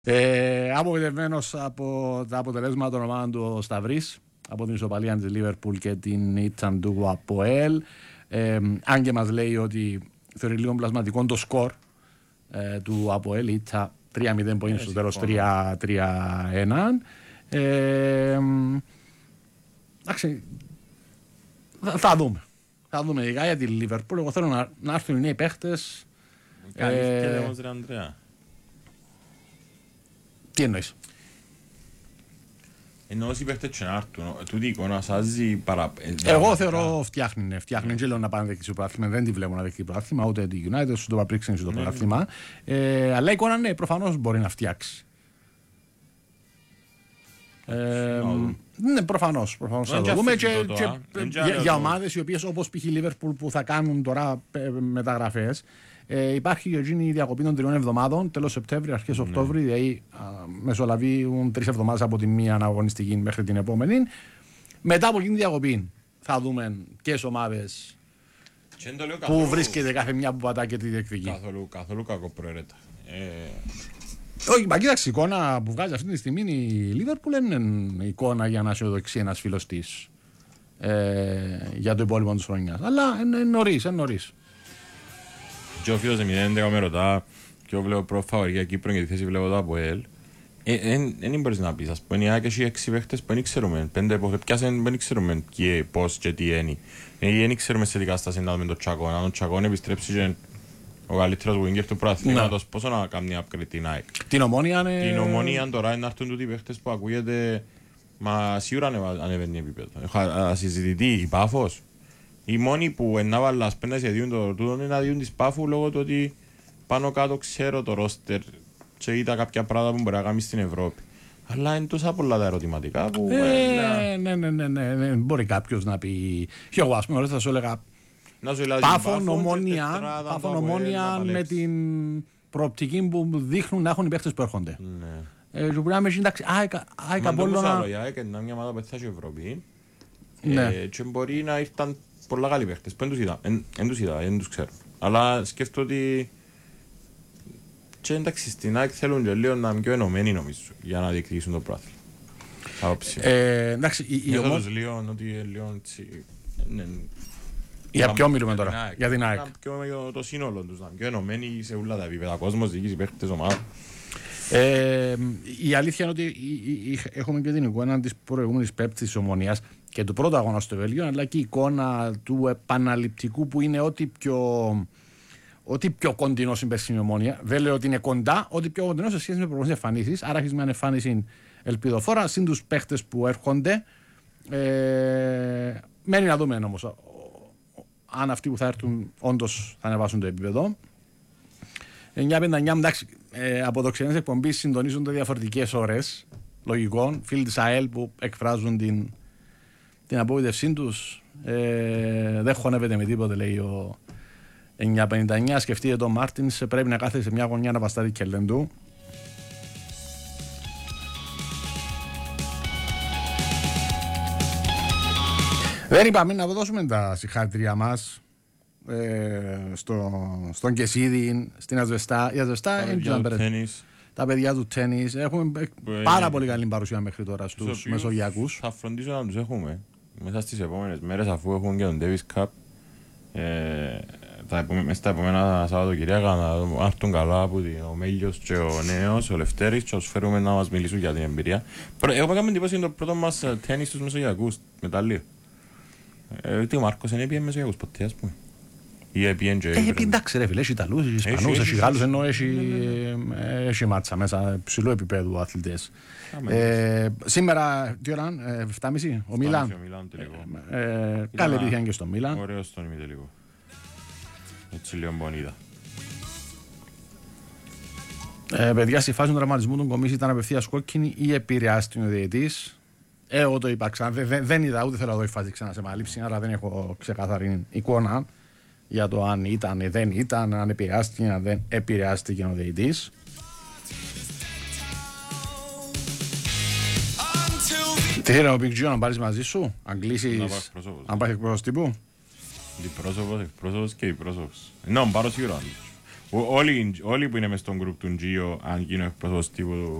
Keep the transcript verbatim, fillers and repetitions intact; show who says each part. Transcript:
Speaker 1: Ε, απογοητευμένος από τα αποτελέσματα των ομάδων του ο Σταυρής, από την ισοπαλία της Λίβερπουλ και την ήττα του ΑΠΟΕΛ. Ε, αν και μας λέει ότι θεωρεί λίγο πλασματικό το σκορ ε, του ΑΠΟΕΛ, ήττα τρία μηδέν που είναι στο τέλος τρία ένα. Ε, εντάξει, θα, θα δούμε. Θα δούμε ειδικά για τη Λίβερπουλ. Εγώ θέλω να, να έρθουν οι νέοι παίχτες.
Speaker 2: Καλύφθηκε όμως ρε Ανδρέα.
Speaker 1: Τι εννοείς?
Speaker 2: Ενώ όσοι παίχτες και να έρθουν, τούτη η εικόνα σάζει παρα...
Speaker 1: Εγώ θεωρώ φτιάχνει, φτιάχνει. Δεν λέω να πάνε δεχτεί στο πρωτάθλημα, δεν τη βλέπω να δεχτεί το πρωτάθλημα, ούτε τη United, ούτε το Παπρίξεν στο πρωτάθλημα. Ε, αλλά η εικόνα ναι, προφανώς μπορεί να φτιάξει. Ε, ναι, προφανώς. Προφανώς θα το δούμε. Και, και, για, για ομάδες οι οποίες όπως π.χ. η Liverpool που θα κάνουν τώρα μεταγραφές, ε, υπάρχει και εκείνη η διακοπή των τριών εβδομάδων, τέλος Σεπτέμβρη, αρχές ναι. Οκτώβρη, δηλαδή μεσολαβεί τρεις εβδομάδες από τη μία αγωνιστική μέχρι την επόμενη. Μετά από εκείνη τη διακοπή θα δούμε ποιες ομάδες που καθόλου, βρίσκεται κάθε μια που πατά και τη διεκδικεί.
Speaker 2: Καθόλου, καθόλου κακό προαίρετα. Ε...
Speaker 1: Όχι, μα κοίταξε, η εικόνα που βγάζει αυτή τη στιγμή η Liverpool είναι εικόνα για να αισιοδοξεί ένας φίλος της ε, για το υπόλοιπο της χρονιάς. Αλλά είναι νωρίς, είναι νωρίς.
Speaker 2: Και ο φίλος Εμινέντε με ρωτά και εγώ βλέπω προφαβορή για Κύπρο και τη θέση βλέπω το ΑΠΟΕΛ. Δεν μπορείς να πεις, ας πούμε, η ΑΕΚ έχει έξι παίχτες που δεν ξέρουμε, πέντε που πιάσαν δεν ξέρουμε πώς και τι είναι. Δεν ξέρουμε σε τι κατάσταση είναι με τον Τσακόν, αν ο Τσακόν επιστρέψει και ο καλύτερος winger του πρωταθλήματος, πόσο να κάνει upgrade την ΑΕΚ.
Speaker 1: Την Ομόνια είναι...
Speaker 2: Την Ομόνια τώρα είναι να έρθουν τούτοι παίχτες που ακούγεται, μα σίγουρα ανεβαίνει επίπεδο. Συζητητή, η Πάφος. Οι μόνοι που ενάβαλα σπέντα σε διούν το τούτο είναι να διούν της Πάφου λόγω του ότι πάνω κάτω ξέρω το ρόστερ και είδα κάποια πράγματα που μπορεί να κάνει στην Ευρώπη. Αλλά είναι τόσα πολλά τα ερωτηματικά που...
Speaker 1: Ε, ναι, ναι, ναι, ναι, ναι, μπορεί κάποιος να πει... Και εγώ ας πούμε θα σου έλεγα Πάφων Ομόνια με την προοπτική που δείχνουν να έχουν οι παίχτες που έρχονται.
Speaker 2: Ναι.
Speaker 1: Και που να είμαι εντάξει, ΑΕΚ Απόλλωνα...
Speaker 2: Μα το άλλο, η ΑΕΚ είναι μια ομάδα που θα έχει Ευρώπη και μπορεί να ήρθαν πολλά καλοί παίχτες. Εν τους είδα, δεν τους ξέρω. Αλλά σκέφτομαι ότι και εντάξει στην ΑΕΚ θέλουν και λίγο να είναι πιο ενωμένοι νομίζω για να διεκδικήσουν το πρόθυμο.
Speaker 1: Εντάξει, η ομάδα...
Speaker 2: Θέλω τους λίγο ότι λίγο...
Speaker 1: Για ποιο μιλούμε τώρα, για την ΑΕΚ?
Speaker 2: Το σύνολο τους, να είναι πιο ενωμένοι σε όλα τα επίπεδα, κόσμος, διοίκηση, παίχτες, ομάδα.
Speaker 1: Ε, η αλήθεια είναι ότι έχουμε και την εικόνα της προηγούμενης Πέμπτης της Ομονίας και του πρώτου αγώνα στο Βέλγιο, αλλά και η εικόνα του επαναληπτικού που είναι ό,τι πιο, ό,τι πιο κοντινό στην περσινή Ομόνια. Δεν λέω ότι είναι κοντά, ό,τι πιο κοντινό σε σχέση με προηγούμενες εμφανίσεις. Άρα έχει μια εμφάνιση ελπιδοφόρα, συν τους παίχτες που έρχονται. Ε, μένει να δούμε όμως αν αυτοί που θα έρθουν όντως θα ανεβάσουν το επίπεδο. εννιά πενήντα εννιά, εντάξει, ε, από το ξενές εκπομπής συντονίζονται διαφορετικές ώρες. Λογικό. Φίλοι της ΑΕΛ που εκφράζουν την, την απογοήτευσή τους. Ε, δεν χωνεύεται με τίποτε, λέει ο εννιά πενήντα εννιά. Σκεφτείτε τον Μάρτινς, πρέπει να κάθεται σε μια γωνιά να βαστάρει και λέντου. Δεν είπαμε να δώσουμε τα συγχαρητήρια μας ε, στο, στον Κεσίδη, στην Ασβεστά. Η Ασβεστά είναι τα παιδιά του τέννις. Έχουμε ε, πάρα πολύ καλή παρουσία μέχρι τώρα στους μεσογειακούς.
Speaker 2: Θα φροντίσω να τους έχουμε μέσα στις επόμενες μέρες, αφού έχουν και τον Davis Cup. Ε, μέσα στα επόμενα Σαββατοκυριακά να έρθουν καλά από ο Μέλιος και ο Νέος, ο Λευτέρης, και τους φέρουμε να μας μιλήσουν για την εμπειρία. Εγώ έκαμε εντύπωση είναι το πρώτο μας τέννις στους μεσογειακούς μεταλλείο. Ε, τι ο Μάρκος είναι επί μεσογειακούς ποτέ, ας πούμε. Ή επί έντζε.
Speaker 1: Ε, εντάξει ρε φίλε, έχει Ιταλούς, έχει Ισπανούς, έχει Γάλλους, ενώ έχει μάτσα μέσα ψηλού επίπεδου αθλητές. Σήμερα, τι ώρα, εφτά και μισή, ο Μίλαν. Καλή επιτυχία και στο Μίλαν.
Speaker 2: Ωραίος στον ημιτελικό. Έτσι λίγο μπονίδα.
Speaker 1: Παιδιά, στη φάση του τραυματισμού του Κομίση ήταν απευθείας κόκκινη ή επηρεάστηκε ο διαιτητής? Εγώ το είπα ξανά, δεν, δεν είδα ούτε θέλω να δω η φάση ξανά σε επανάληψη, άρα δεν έχω ξεκαθαρή εικόνα για το αν ήταν ή δεν ήταν, αν επηρεάστηκε ή αν δεν επηρεάστηκε ο διαιτητής. Τι θέλει ο Big Gio να πάρεις μαζί σου, αν κλείσεις, αν πάρεις εκπρόσωπος τύπου?
Speaker 2: Αντιπρόσωπος, εκπρόσωπος και υπρόσωπος. Ναι, πάρω σίγουρα. Όλοι, όλοι που είναι μες στον γκρουπ του Gio, αν γίνω εκπρόσωπος τύπου